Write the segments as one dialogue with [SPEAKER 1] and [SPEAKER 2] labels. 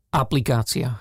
[SPEAKER 1] Aplikácia.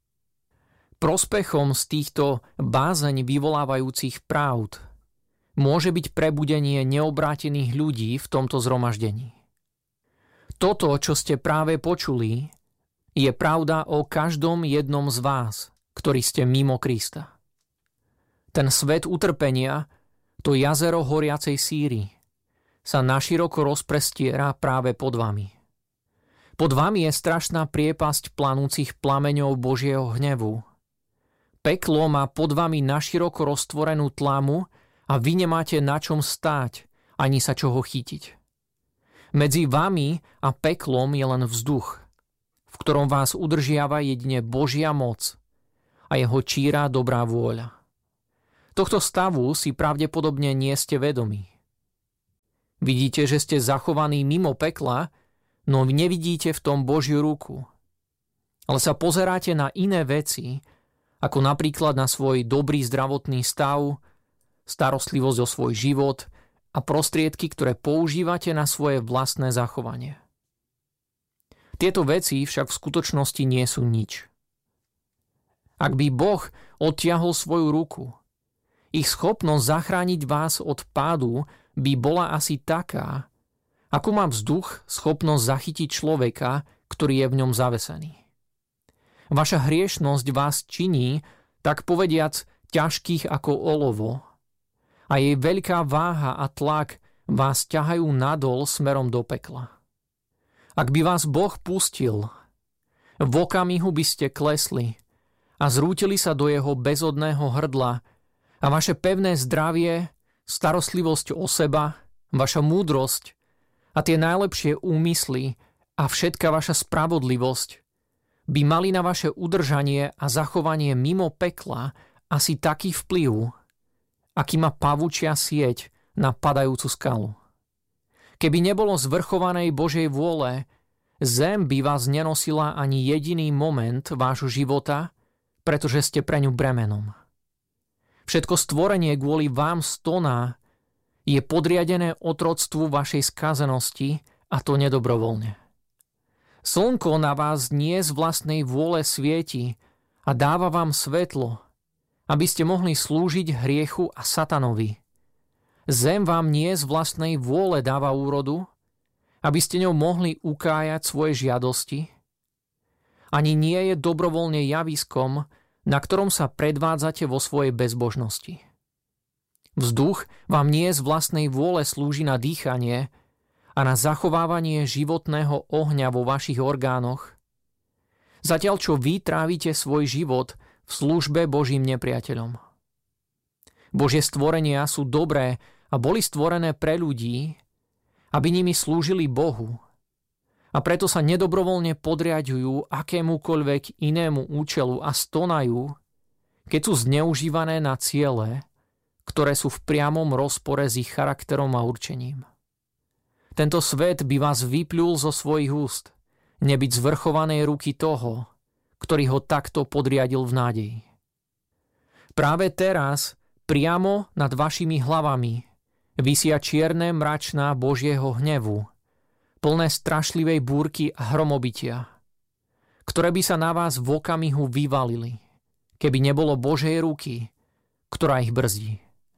[SPEAKER 1] Prospechom z týchto bázeň vyvolávajúcich pravd môže byť prebudenie neobrátených ľudí v tomto zhromaždení. Toto, čo ste práve počuli, je pravda o každom jednom z vás, ktorí ste mimo Krista. Ten svet utrpenia, to jazero horiacej síry, sa naširoko rozprestiera práve pod vami. Pod vami je strašná priepasť planúcich plameňov Božieho hnevu. Peklo má pod vami naširoko roztvorenú tlamu a vy nemáte na čom stáť, ani sa čoho chytiť. Medzi vami a peklom je len vzduch, v ktorom vás udržiava jedine Božia moc a jeho čírá dobrá vôľa. Tohto stavu si pravdepodobne nie ste vedomí. Vidíte, že ste zachovaní mimo pekla, no nevidíte v tom Božiu ruku. Ale sa pozeráte na iné veci, ako napríklad na svoj dobrý zdravotný stav, starostlivosť o svoj život a prostriedky, ktoré používate na svoje vlastné zachovanie. Tieto veci však v skutočnosti nie sú nič. Ak by Boh odtiahol svoju ruku, ich schopnosť zachrániť vás od pádu by bola asi taká, ako má vzduch schopnosť zachytiť človeka, ktorý je v ňom zavesený. Vaša hriešnosť vás činí, tak povediac, ťažkých ako olovo a jej veľká váha a tlak vás ťahajú nadol smerom do pekla. Ak by vás Boh pustil, v okamihu by ste klesli a zrútili sa do jeho bezodného hrdla a vaše pevné zdravie, starostlivosť o seba, vaša múdrosť a tie najlepšie úmysly a všetka vaša spravodlivosť by mali na vaše udržanie a zachovanie mimo pekla asi taký vplyv, aký má pavučia sieť na padajúcu skalu. Keby nebolo zvrchovanej Božej vôle, zem by vás nenosila ani jediný moment vášho života, pretože ste pre ňu bremenom. Všetko stvorenie kvôli vám stoná, je podriadené otroctvu vašej skazenosti a to nedobrovoľne. Slnko na vás nie z vlastnej vôle svieti a dáva vám svetlo, aby ste mohli slúžiť hriechu a satanovi. Zem vám nie z vlastnej vôle dáva úrodu, aby ste ňou mohli ukájať svoje žiadosti. Ani nie je dobrovoľne javiskom, na ktorom sa predvádzate vo svojej bezbožnosti. Vzduch vám nie z vlastnej vôle slúži na dýchanie a na zachovávanie životného ohňa vo vašich orgánoch, zatiaľ čo vy trávite svoj život v službe Božím nepriateľom. Božie stvorenia sú dobré a boli stvorené pre ľudí, aby nimi slúžili Bohu, a preto sa nedobrovoľne podriaďujú akémukoľvek inému účelu a stonajú, keď sú zneužívané na ciele, ktoré sú v priamom rozpore s ich charakterom a určením. Tento svet by vás vypľul zo svojich úst, nebyť zvrchovanej ruky toho, ktorý ho takto podriadil v nádeji. Práve teraz, priamo nad vašimi hlavami, visia čierne mračná Božieho hnevu, plné strašlivej búrky a hromobitia, ktoré by sa na vás v okamihu vyvalili, keby nebolo Božej ruky, ktorá ich brzdí.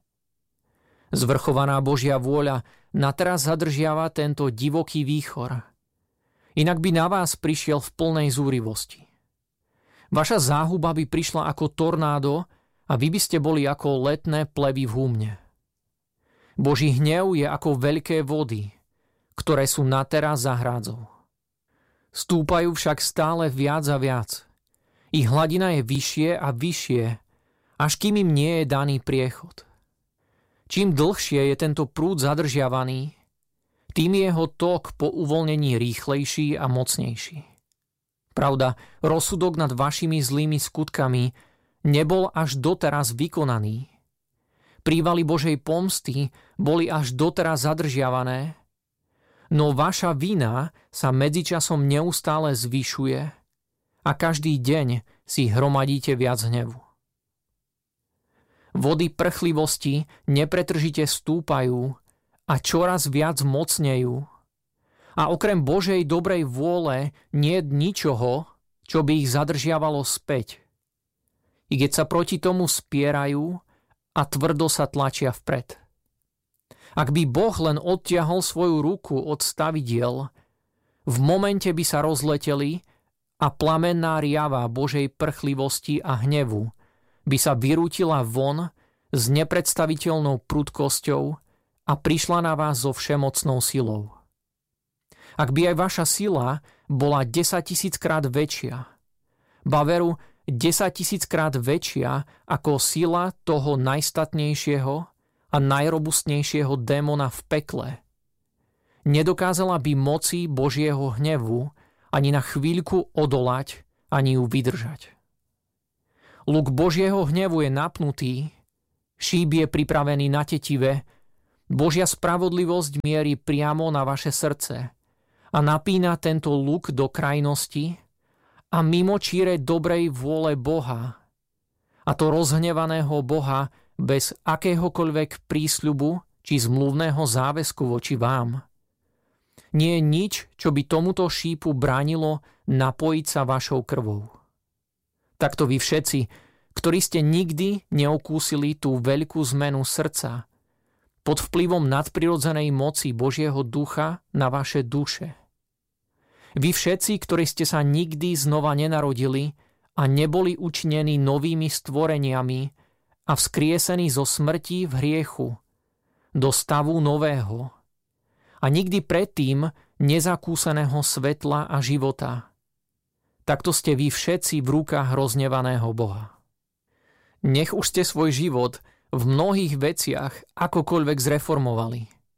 [SPEAKER 1] Zvrchovaná Božia vôľa nateraz zadržiava tento divoký výchor, inak by na vás prišiel v plnej zúrivosti. Vaša záhuba by prišla ako tornádo a vy by ste boli ako letné plevy v húmne. Boží hnev je ako veľké vody, ktoré sú nateraz za hrádzou. Stúpajú však stále viac a viac. Ich hladina je vyššie a vyššie, až kým im nie je daný priechod. Čím dlhšie je tento prúd zadržiavaný, tým je jeho tok po uvoľnení rýchlejší a mocnejší. Pravda, rozsudok nad vašimi zlými skutkami nebol až doteraz vykonaný. Prívaly Božej pomsty boli až doteraz zadržiavané, no vaša vina sa medzičasom neustále zvyšuje a každý deň si hromadíte viac hnevu. Vody prchlivosti nepretržite stúpajú a čoraz viac mocnejú a okrem Božej dobrej vôle niet ničoho, čo by ich zadržiavalo späť. I keď sa proti tomu spierajú a tvrdo sa tlačia vpred. Ak by Boh len odtiahol svoju ruku od stavidiel, v momente by sa rozleteli a plamenná riava Božej prchlivosti a hnevu by sa vyrútila von s nepredstaviteľnou prudkosťou a prišla na vás so všemocnou silou. Ak by aj vaša sila bola 10 000 krát väčšia, baveru 10 000 krát väčšia ako sila toho najstatnejšieho a najrobustnejšieho démona v pekle, nedokázala by moci Božieho hnevu ani na chvíľku odolať, ani ju vydržať. Luk Božieho hnevu je napnutý, šíp je pripravený na tetive, Božia spravodlivosť mierí priamo na vaše srdce a napína tento luk do krajnosti a mimo číre dobrej vôle Boha, a to rozhnevaného Boha bez akéhokoľvek prísľubu či zmluvného záväzku voči vám. Nie je nič, čo by tomuto šípu bránilo napojiť sa vašou krvou. Takto vy všetci, ktorí ste nikdy neokúsili tú veľkú zmenu srdca, pod vplyvom nadprirodzenej moci Božieho ducha na vaše duše. Vy všetci, ktorí ste sa nikdy znova nenarodili a neboli učinení novými stvoreniami a vzkriesení zo smrti v hriechu do stavu nového a nikdy predtým nezakúseného svetla a života. Takto ste vy všetci v rukách roznevaného Boha. Nech už ste svoj život v mnohých veciach akokoľvek zreformovali.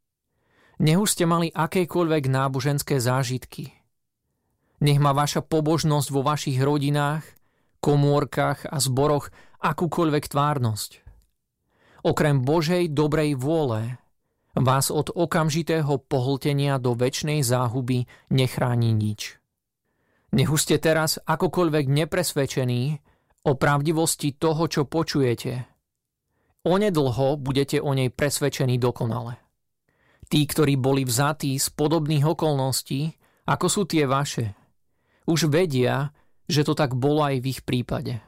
[SPEAKER 1] Nech už ste mali akékoľvek náboženské zážitky. Nech má vaša pobožnosť vo vašich rodinách, komórkach a zboroch akúkoľvek tvárnosť. Okrem Božej dobrej vôle vás od okamžitého pohltenia do večnej záhuby nechráni nič. Nech už ste teraz akokoľvek nepresvedčení o pravdivosti toho, čo počujete. Onedlho budete o nej presvedčení dokonale. Tí, ktorí boli vzatí z podobných okolností, ako sú tie vaše, už vedia, že to tak bolo aj v ich prípade.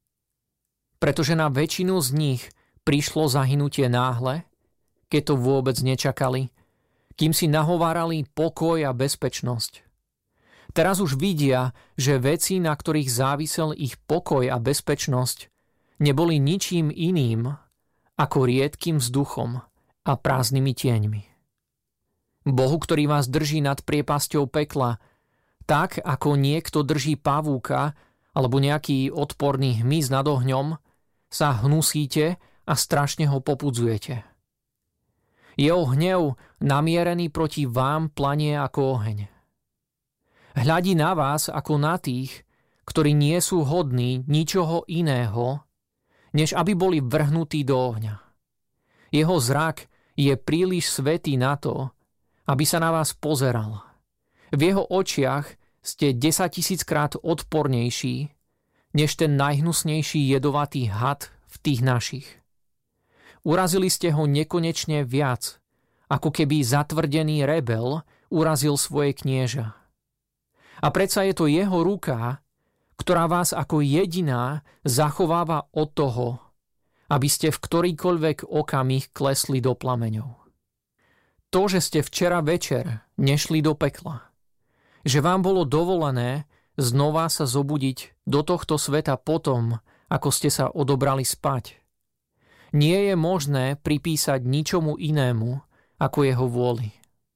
[SPEAKER 1] Pretože na väčšinu z nich prišlo zahynutie náhle, keď to vôbec nečakali, kým si nahovárali pokoj a bezpečnosť. Teraz už vidia, že veci, na ktorých závisel ich pokoj a bezpečnosť, neboli ničím iným ako riedkým vzduchom a prázdnymi tieňmi. Bohu, ktorý vás drží nad priepasťou pekla, tak ako niekto drží pavúka alebo nejaký odporný hmyz nad ohňom, sa hnusíte a strašne ho popudzujete. Jeho hnev namierený proti vám planie ako oheň. Hľadí na vás ako na tých, ktorí nie sú hodní ničoho iného, než aby boli vrhnutí do ohňa. Jeho zrak je príliš svätý na to, aby sa na vás pozeral. V jeho očiach ste 10 000 krát odpornejší, než ten najhnusnejší jedovatý had v tých našich. Urazili ste ho nekonečne viac, ako keby zatvrdený rebel urazil svoje knieža. A predsa je to jeho ruka, ktorá vás ako jediná zachováva od toho, aby ste v ktorýkoľvek okamih klesli do plameňov. To, že ste včera večer nešli do pekla, že vám bolo dovolené znova sa zobudiť do tohto sveta potom, ako ste sa odobrali spať, nie je možné pripísať ničomu inému ako jeho vôli.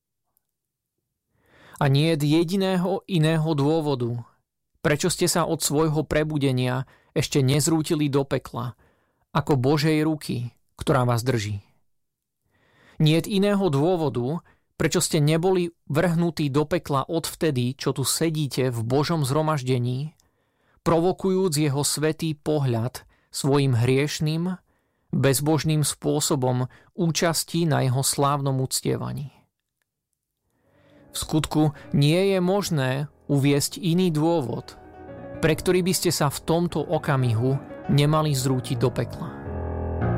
[SPEAKER 1] A nie je jediného iného dôvodu, prečo ste sa od svojho prebudenia ešte nezrútili do pekla, ako Božej ruky, ktorá vás drží. Nie je iného dôvodu, prečo ste neboli vrhnutí do pekla odvtedy, čo tu sedíte v Božom zhromaždení, provokujúc jeho svätý pohľad svojim hriešným, bezbožným spôsobom účasti na jeho slávnom uctievaní. V skutku nie je možné uviesť iný dôvod, pre ktorý by ste sa v tomto okamihu nemali zrútiť do pekla.